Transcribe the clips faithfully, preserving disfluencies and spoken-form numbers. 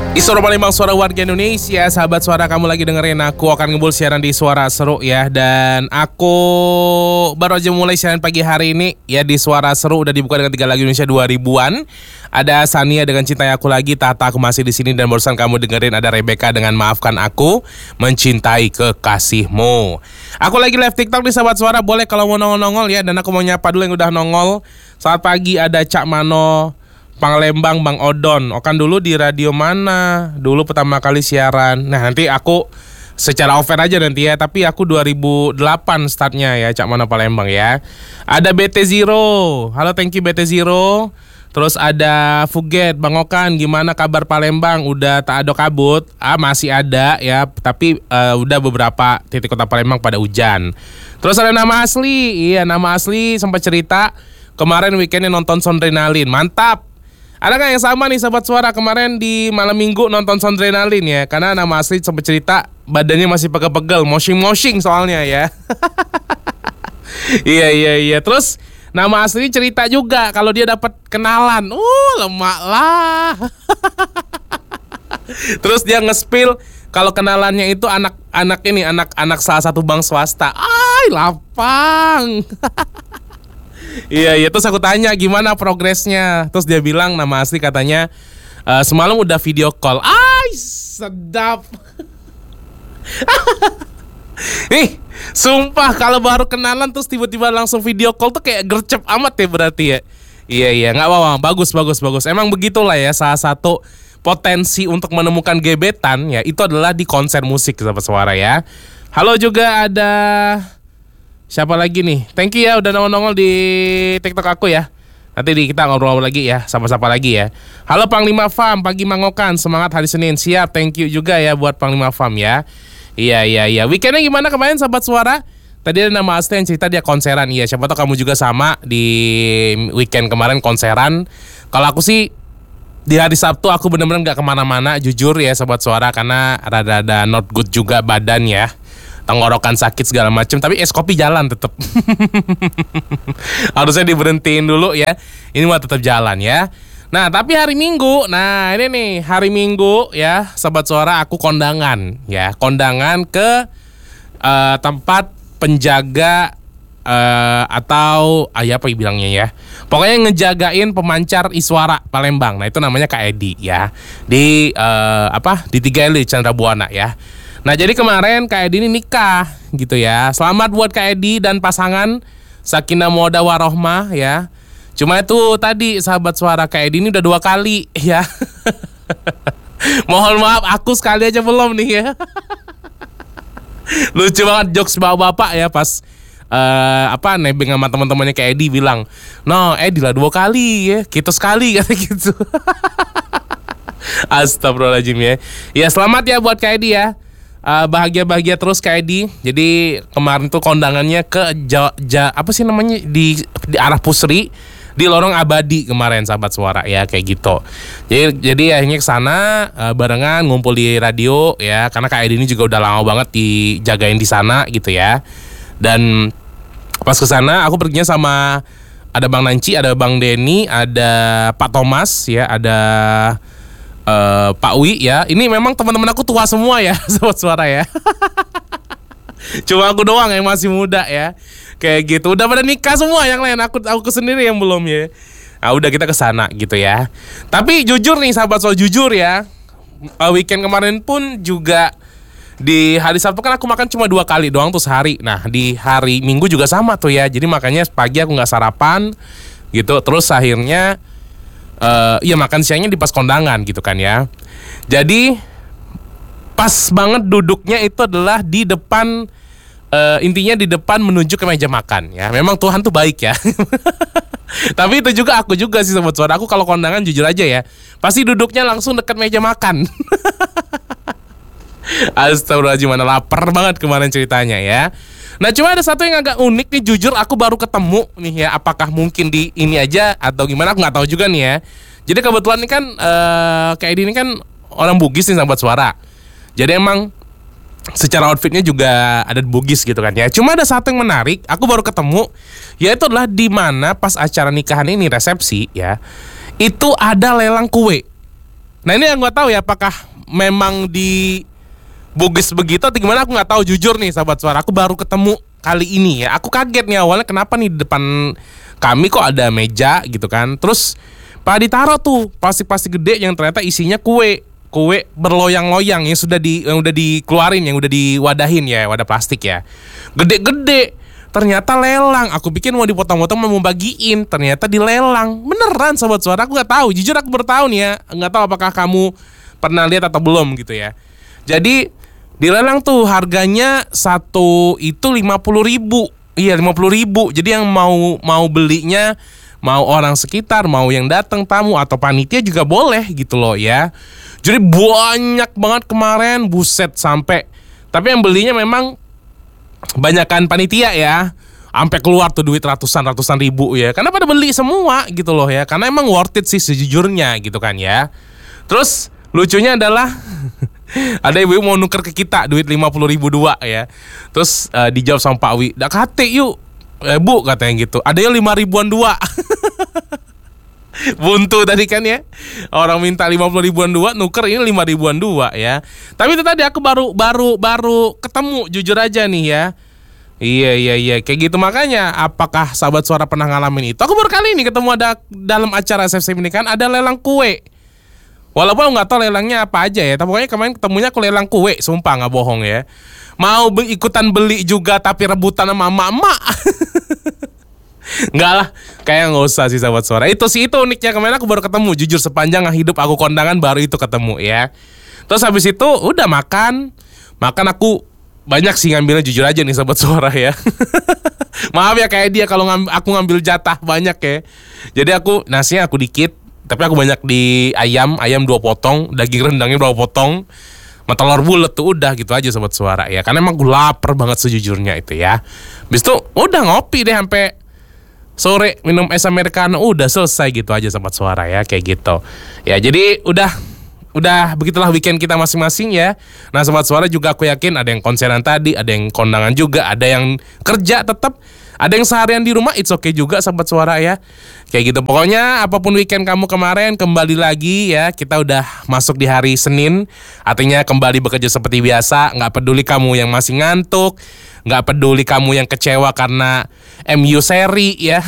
Di Suara Palembang, suara warga Indonesia. Sahabat suara, kamu lagi dengerin aku akan ngebul siaran di Suara Seru ya. Dan aku baru aja mulai siaran pagi hari ini ya di Suara Seru. Udah dibuka dengan tiga lagu Indonesia dua ribuan. Ada Sania dengan Cintai Aku Lagi, Tata Aku Masih di Sini, dan barusan kamu dengerin ada Rebecca dengan Maafkan Aku, Mencintai Kekasihmu. Aku lagi live TikTok di sahabat suara, boleh kalau mau nongol-nongol ya. Dan aku mau nyapa dulu yang udah nongol. Selamat pagi, ada Cak Mano Palembang, Bang Odon. Okan dulu di radio mana? Dulu pertama kali siaran. Nah, nanti aku secara offer aja nanti ya. Tapi aku dua ribu delapan startnya ya, Cak Mano Palembang ya. Ada B T Zero. Halo, thank you B T Zero. Terus ada Fuget, Bang Okan, gimana kabar Palembang? Udah tak ada kabut? Ah, masih ada ya. Tapi uh, udah beberapa titik kota Palembang pada hujan. Terus ada nama asli. Iya, nama asli sempat cerita kemarin weekendnya nonton Sondrenalin. Mantap. Ada nggak yang sama nih sahabat suara, kemarin di malam minggu nonton Sondrenalin ya? Karena nama asli sempat cerita badannya masih pegel-pegel, moshing-moshing soalnya ya. Iya iya iya. Terus nama asli cerita juga kalau dia dapat kenalan. Uh lemak lah. Terus dia nge-spill kalau kenalannya itu anak-anak ini, anak-anak salah satu bank swasta. Ay lapang. Iya, iya, terus aku tanya gimana progresnya. Terus dia bilang nama asli katanya e, semalam udah video call. Ay, sedap. Nih, sumpah kalau baru kenalan terus tiba-tiba langsung video call tuh kayak gercep amat ya berarti ya. Iya, iya, gak apa-apa, bagus, bagus, bagus. Emang begitulah ya, salah satu potensi untuk menemukan gebetan ya, itu adalah di konser musik sahabat suara ya. Halo juga ada... siapa lagi nih? Thank you ya udah nongol-nongol di TikTok aku ya. Nanti di kita ngobrol lagi ya, sama-sama lagi ya. Halo Panglima Fam, pagi Mangokan, semangat hari Senin. Siap, thank you juga ya buat Panglima Fam ya. Iya, iya, iya. Weekendnya gimana kemarin sahabat suara? Tadi ada nama asli yang cerita dia konseran. Iya, siapa tahu kamu juga sama di weekend kemarin konseran. Kalau aku sih di hari Sabtu aku bener-bener gak kemana-mana, jujur ya sahabat suara. Karena rada-rada not good juga badan ya, tenggorokan sakit segala macam, tapi es kopi jalan tetap. Harusnya diberhentiin dulu ya. Ini mah tetap jalan ya. Nah, tapi hari Minggu, nah ini nih hari Minggu ya, sahabat suara, aku kondangan ya, kondangan ke uh, tempat penjaga uh, atau ah, ya apa bilangnya ya. Pokoknya ngejagain pemancar Iswara Palembang. Nah, itu namanya Kak Edi ya. Di uh, apa? Di tiga L Chandra Buana ya. Nah, jadi kemarin Kak Edi ini nikah gitu ya. Selamat buat Kak Edi dan pasangan, Sakinah Mawaddah Warohmah ya. Cuma itu tadi sahabat suara, Kak Edi ini udah dua kali ya. Mohon maaf, aku sekali aja belum nih ya. Lucu banget jokes bapak-bapak ya pas uh, apa nebeng sama teman-temannya Kak Edi bilang, "No, Edi lah dua kali ya. Kita sekali," kata gitu. Astagfirullahaladzim ya. Ya selamat ya buat Kak Edi ya. Uh, bahagia-bahagia terus Kak Edi. Jadi kemarin tuh kondangannya ke ja, ja, apa sih namanya di di arah Pusri, di Lorong Abadi kemarin sahabat suara ya, kayak gitu. Jadi jadi akhirnya kesana uh, barengan ngumpul di radio ya, karena Kak Edi ini juga udah lama banget dijagain di sana gitu ya. Dan pas kesana aku perginya sama ada Bang Nanci, ada Bang Denny, ada Pak Thomas ya, ada Uh, Pak Wi ya. Ini memang teman-teman aku tua semua ya, sobat suara ya. Cuma aku doang yang masih muda ya. Kayak gitu. Udah pada nikah semua yang lain. Aku aku sendiri yang belum ya. Nah, udah kita kesana gitu ya. Tapi jujur nih sahabat soal jujur ya. Uh, weekend kemarin pun juga di hari Sabtu kan aku makan cuma dua kali doang tuh sehari. Nah, di hari Minggu juga sama tuh ya. Jadi makanya pagi aku nggak sarapan gitu. Terus akhirnya Uh, ya makan siangnya di pas kondangan gitu kan ya. Jadi pas banget duduknya itu adalah di depan, uh, intinya di depan menuju ke meja makan ya. Memang Tuhan tuh baik ya. Tapi itu juga aku juga sih sobat suara. Aku kalau kondangan jujur aja ya, pasti duduknya langsung dekat meja makan. Astagfirullahaladzim, mana lapar banget kemarin ceritanya ya. Nah, cuma ada satu yang agak unik nih, jujur aku baru ketemu nih ya. Apakah mungkin di ini aja atau gimana, aku nggak tahu juga nih ya. Jadi kebetulan nih kan uh, kayak ini kan orang Bugis nih sahabat suara. Jadi emang secara outfitnya juga ada Bugis gitu kan ya. Cuma ada satu yang menarik, aku baru ketemu, yaitu adalah di mana pas acara nikahan ini resepsi ya, itu ada lelang kue. Nah ini yang gue tahu ya, apakah memang di Bugis begitu atau gimana, aku nggak tahu jujur nih sahabat suara. Aku baru ketemu kali ini ya. Aku kaget nih awalnya, kenapa nih di depan kami kok ada meja gitu kan. Terus pada ditaruh tuh plastik-plastik gede yang ternyata isinya kue. Kue berloyang-loyang yang sudah di yang udah dikeluarin, yang udah diwadahin ya, wadah plastik ya. Gede-gede. Ternyata lelang. Aku pikir mau dipotong-potong mau bagiin, ternyata dilelang. Beneran sahabat suara, aku nggak tahu. Jujur aku baru tahu nih ya. Nggak tahu apakah kamu pernah lihat atau belum gitu ya. Jadi dilelang tuh harganya satu itu lima puluh ribu. Iya lima puluh ribu. Jadi yang mau mau belinya, mau orang sekitar, mau yang datang tamu atau panitia juga boleh gitu loh ya. Jadi banyak banget kemarin, buset sampai. Tapi yang belinya memang banyakan panitia ya. Sampai keluar tuh duit ratusan ratusan ribu ya. Karena pada beli semua gitu loh ya. Karena emang worth it sih sejujurnya gitu kan ya. Terus lucunya adalah ada ibu mau nuker ke kita duit lima puluh ribu dua ya. Terus uh, dijawab sama Pak Wi, "Dak kate yuk." Eh, Bu katanya gitu. Ada yang lima ribuan dua. Buntu tadi kan ya. Orang minta lima puluh ribuan dua, nuker ini lima ribuan dua ya. Tapi itu tadi aku baru baru baru ketemu jujur aja nih ya. Iya iya iya kayak gitu. Makanya apakah sahabat suara pernah ngalamin itu? Aku baru kali ini ketemu ada dalam acara S F C ini kan ada lelang kue. Walaupun nggak tahu lelangnya apa aja ya. Tapi pokoknya kemarin ketemunya aku lelang kue, sumpah nggak bohong ya. Mau be- ikutan beli juga tapi rebutan sama emak-emak. Enggak lah, kayak nggak usah sih sahabat suara. Itu sih itu uniknya, kemarin aku baru ketemu. Jujur sepanjang hidup aku kondangan baru itu ketemu ya. Terus habis itu udah makan. Makan aku banyak sih ngambilnya, jujur aja nih sahabat suara ya. Maaf ya kayak dia kalau ngam- aku ngambil jatah banyak ya. Jadi aku nasinya aku dikit, tapi aku banyak di ayam. Ayam dua potong, daging rendangnya dua potong, sama telur bulet tuh udah gitu aja sahabat suara ya. Karena emang gue lapar banget sejujurnya itu ya. Habis itu udah ngopi deh sampai sore, minum es americano, udah selesai gitu aja sahabat suara ya, kayak gitu. Ya jadi udah udah begitulah weekend kita masing-masing ya. Nah sahabat suara juga aku yakin ada yang konseran tadi, ada yang kondangan juga, ada yang kerja tetap, ada yang seharian di rumah, it's okay juga sahabat suara ya. Kayak gitu. Pokoknya apapun weekend kamu kemarin, kembali lagi ya. Kita udah masuk di hari Senin, artinya kembali bekerja seperti biasa. Gak peduli kamu yang masih ngantuk, gak peduli kamu yang kecewa karena M U seri ya.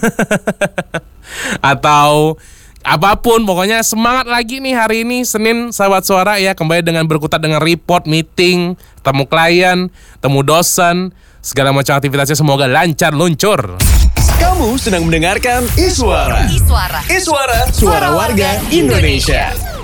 Atau apapun, pokoknya semangat lagi nih hari ini Senin sahabat suara ya. Kembali dengan berkutat dengan report, meeting, temu klien, temu dosen, segala macam aktivitasnya semoga lancar luncur. Kamu sedang mendengarkan Iswara. Iswara. Iswara, suara warga Indonesia.